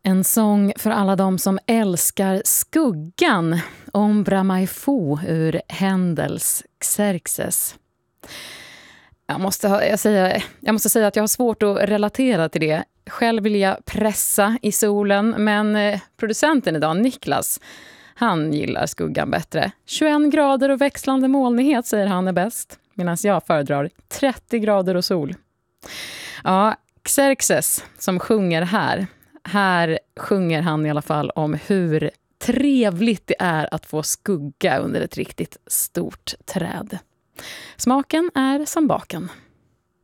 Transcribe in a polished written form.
En sång för alla de som älskar skuggan. Ombra mai fu ur Händels Xerxes. Jag måste säga att jag har svårt att relatera till det. Själv vill jag pressa i solen, men producenten idag, Niklas, han gillar skuggan bättre. 21 grader och växlande molnighet säger han är bäst, medan jag föredrar 30 grader och sol. Ja, Xerxes som sjunger här. Här sjunger han i alla fall om hur trevligt det är att få skugga under ett riktigt stort träd. Smaken är som baken.